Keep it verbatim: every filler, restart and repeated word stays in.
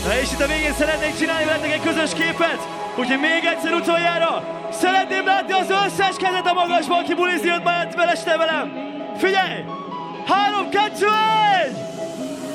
Na és itt a végén szeretnék csinálni veletek egy közös képet, úgyhogy még egyszer utoljára szeretném látni az összes kezet a magasban, aki bulizni jött majd veleste velem. Figyelj! Három, kettő, egy!